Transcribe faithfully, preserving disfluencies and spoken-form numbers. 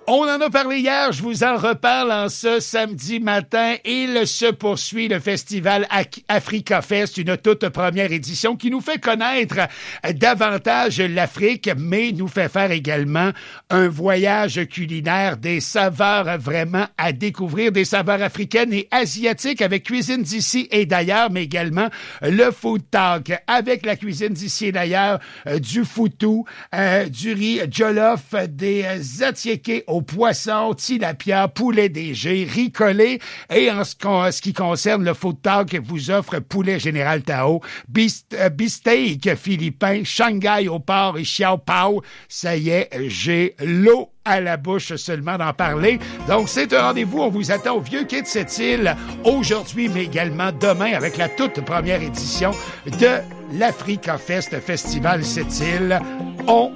On en a parlé hier, je vous en reparle en ce samedi matin. Il se poursuit le festival Africa Fest, une toute première édition qui nous fait connaître davantage l'Afrique, mais nous fait faire également un voyage culinaire, des saveurs vraiment à découvrir, des saveurs africaines et asiatiques avec cuisine d'ici et d'ailleurs, mais également le food talk avec la cuisine d'ici et d'ailleurs, euh, du foutou, euh, du riz jollof, des euh, atiékés au poisson, tilapia, poulet D G, riz collé. Et en ce, en ce qui concerne le food talk, vous offre poulet Général Tao, bist, euh, beefsteak philippin, Shanghai au porc et Xiao Pao. Ça y est, j'ai l'eau à la bouche seulement d'en parler. Donc, c'est un rendez-vous. On vous attend au Vieux Quai de Sept-Îles aujourd'hui, mais également demain avec la toute première édition de l'Africa Fest Festival Sept-Îles. On